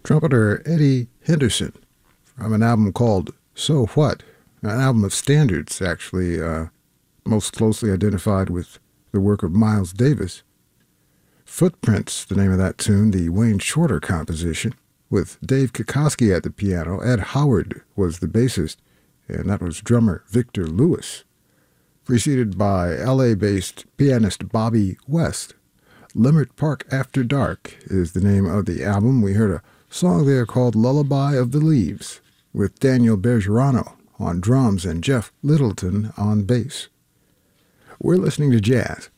Trumpeter Eddie Henderson from an album called So What, an album of standards, actually, most closely identified with the work of Miles Davis. Footprints, the name of that tune, the Wayne Shorter composition, with Dave Kikoski at the piano. Ed Howard was the bassist, and that was drummer Victor Lewis, preceded by LA-based pianist Bobby West. Leimert Park After Dark is the name of the album. We heard a song there called Lullaby of the Leaves, with Daniel Bergerano on drums and Jeff Littleton on bass. We're listening to jazz